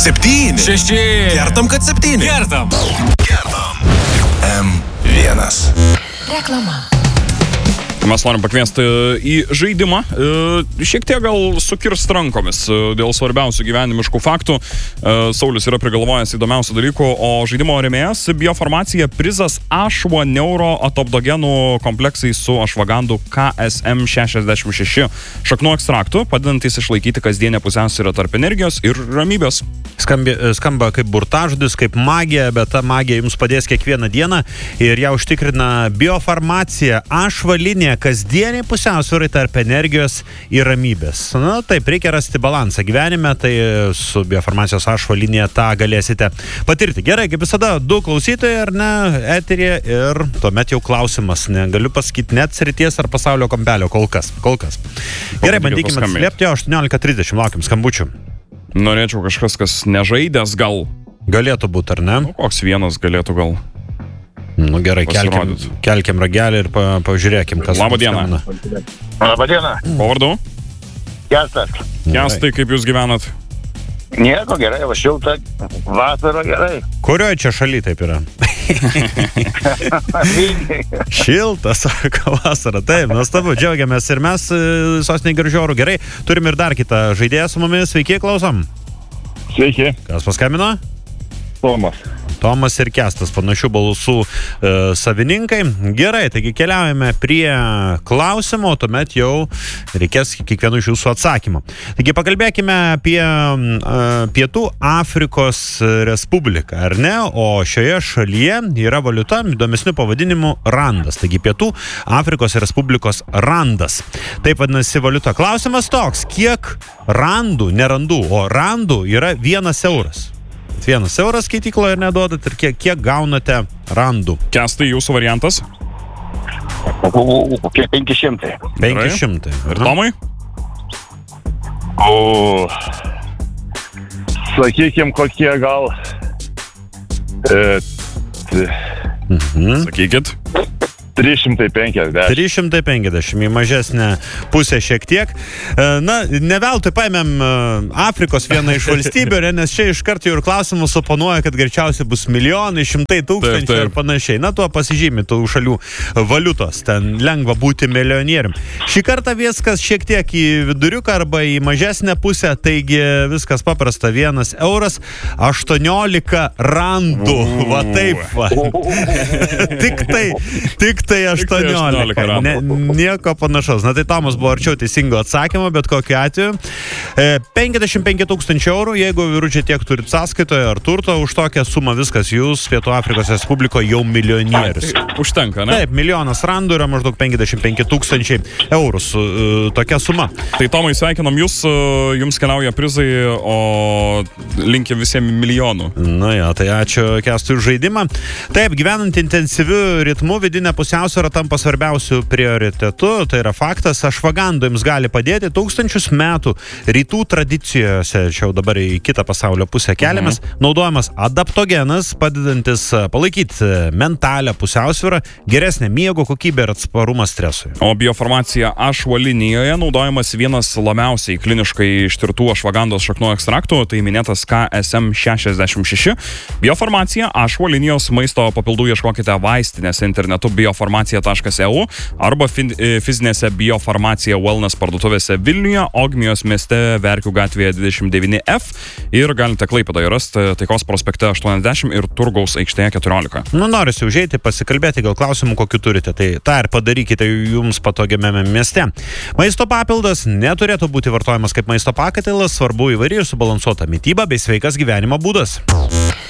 7. 6. Kertam, kad 7. Kertam. M1. Reklama. Mes norim pakviesti į žaidimą, šiek tiek gal sukirst rankomis dėl svarbiausių gyvenimiškų faktų. Saulius yra prigalvojęs įdomiausių dalykų, o žaidimo rėmėjas Biofarmacija prizas Ašvo neuro atopdogenų kompleksai su ašvagandų KSM 66 šaknų ekstraktu, padedantis išlaikyti kasdienę pusiausvyrą tarp energijos ir ramybės. Skamba kaip burtažodis, kaip magija, bet ta magija jums padės kiekvieną dieną ir ją užtikrina Biofarmacija Ašva linija kasdieniai pusiausvyrai tarp energijos ir ramybės. Na, taip, reikia rasti balansą gyvenime, tai su Biofarmacijos Ašva linija tą galėsite patirti. Gerai, kaip visada, 2 klausytojai, ar ne, eterėje, ir tuomet jau klausimas. Negaliu pasakyti net srities ar pasaulio kampelio, kol kas. Gerai, bandykime atslėpti, 18:30, laukiam skambučių. Norėčiau kažkas, kas nežaidęs gal. Galėtų būti, ar ne? Koks vienas galėtų gal. Nu gerai, kelkim ragelį ir pažiūrėkim, kas. Labą dieną. Labą dieną. Po vardu? Kestas. Kestai, kaip jūs gyvenat? Nieko, gerai, va šilta, vasara gerai. Kurioje čia šaly taip yra? Šilta, sako, vasara. Taip, nuostabu, džiaugiamės ir mes sostinėj Gražiorų. Gerai, turim ir dar kitą žaidėją su mumis. Sveiki, klausom. Sveiki. Kas paskambino? Tomas ir Kestas, panašių balsų savininkai. Gerai, taigi keliaujame prie klausimo, tuomet jau reikės kiekvieno iš jūsų atsakymą. Taigi pakalbėkime apie Pietų Afrikos Respubliką, ar ne? O šioje šalyje yra valiuta įdomesnių pavadinimų randas. Taigi Pietų Afrikos Respublikos randas. Taip vadinasi valiuta. Klausimas toks, kiek randų, nerandų, o randų yra 1 euras? 1 euras skaitykloje ir neduodat ir kiek gaunate randų. Kestai, jūsų variantas? Kokie 500. 500. Ir Tomai? Sakykim, kokie gal... Sakykit. 350. 350, į mažesnę pusę šiek tiek. Na, ne veltui paėmėm Afrikos vieną iš valstybių, nes čia iš karto jau ir klausimus suponuoja, kad greičiausiai bus milijonai, 100 tūkstančių ir panašiai. Na, tuo pasižymi tų šalių valiutos. Ten lengva būti milijonierium. Šį kartą viskas šiek tiek į viduriuką arba į mažesnę pusę, taigi viskas paprasta. 1 euras, 18 randų. Va taip va. Tik tai 18. Nieko panašaus. Na tai Tomas buvo arčiau teisingo atsakymo, bet kokiu atveju. 55 000 eurų, jeigu vyručiai tiek turit sąskaitoje ar turto, už tokią sumą viskas jūs Pietų Afrikos Respublikoje jau milijonierius. Užtenka, ne? Taip, 1 000 randų yra maždaug 55 000 eurų su tokia suma. Tai Tomai, sveikinam jūs, jums keliauja prizai, o linkim visiems milijonų. Na ja, tai ačiū Kestui už žaidimą. Taip, gyvenant intensyviu ritmu, vidinė pusiausvyra tampa svarbiausių prioritetų, tai yra faktas. Ašvagandų jums gali padėti 1000 metų rytų tradicijose, čia jau dabar į kitą pasaulio pusę keliamės, naudojamas adaptogenas, padedantis palaikyti mentalią pusiausvyrą, geresnę miego kokybę ir atsparumą stresui. O Biofarmacija Ašva linijoje naudojamas vienas labiausiai kliniškai ištirtų ašvagandos šaknų ekstraktų, tai minėtas KSM 66. Biofarmacija Ašva linijos maisto papildų ieškokite vaistinėse internetu biofarmacija.eu arba fizinėse Biofarmacija Wellness parduotuvėse Vilniuje, Ogmijos mieste Verkių gatvėje 29F ir galite Klaipėdoje rasti Taikos prospekte 80 ir Turgaus aikštėje 14. Nu, norisi užeiti, pasikalbėti, gal klausimų kokių turite, tai tą ir padarykite jums patogiame mieste. Maisto papildas neturėtų būti vartojamas kaip maisto pakaitalas, svarbu įvairi ir subalansuota mityba bei sveikas gyvenimo būdas.